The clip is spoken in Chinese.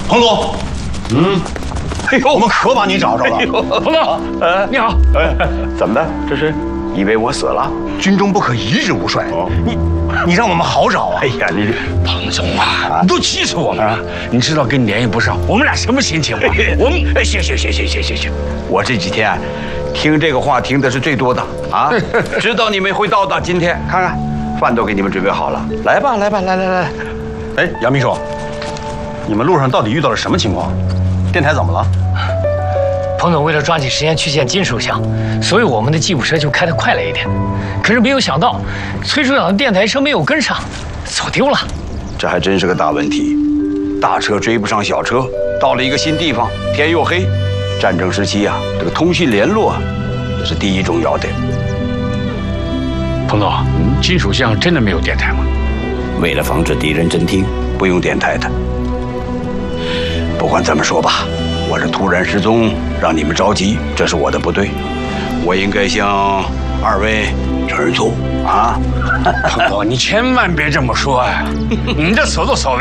彭总，哎呦，我们可把你找着了。 彭总，你好。 怎么的？这是以为我死了？ 军中不可一日无帅。你让我们好找啊！ 哎呀，你彭总啊，你都气死我们了！你知道跟你联系不上，我们俩什么心情吗？我们行， 我这几天听这个话听的是最多的啊！知道你们会到的，今天看看饭都给你们准备好了，来吧，来。 哎，杨秘书，你们路上到底遇到了什么情况？电台怎么了？ 彭总为了抓紧时间去见金属相，所以我们的吉普车就开得快了一点。可是没有想到，崔处长的电台车没有跟上，走丢了。 这还真是个大问题，大车追不上小车，到了一个新地方，天又黑，战争时期啊，这个通信联络这是第一重要的。 彭总，金属巷真的没有电台吗？ 为了防止敌人侦听，不用电台的。不管怎么说吧，我这突然失踪，让你们着急，这是我的不对，我应该向二位承认错误啊！ 彭总，你千万别这么说呀！你这所作所为